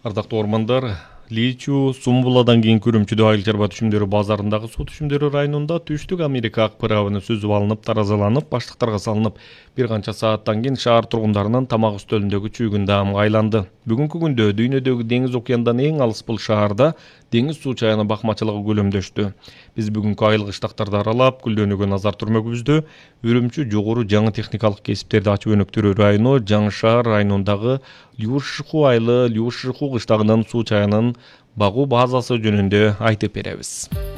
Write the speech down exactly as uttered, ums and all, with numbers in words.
Ардактуу ормандар, Личу, Сумбуладан кийинки Үрүмчүдө айыл чарба түшүмдөрү базарындагы суу түшүмдөрү районунда Түштүк Америка ак пырабыны сүзүп алынып, таразаланып, баштыктарга салынып, бир канча сааттан кийин шаар тургундарынын тамак үстөлүндөгү чүйгүн даамга айланды. Бүгүнкү күндө дүйнөдөгү деңиз океандан эң алыс бул шаарда деңиз суу чайына бакмачылыгы көлөмдөштү. Биз бүгүнкү айыл кыштактарды аралап, гүлдөнүүгө назар түрмөгүбүздө Үрүмчү жогору жаңы техникалык кесиптерди ачып өнүктүрүү району Жаңы Шаар районундагы Люшху айылы Люшху кыштагынын суу чайынын багуу базасы жөнүндө айтып беребиз.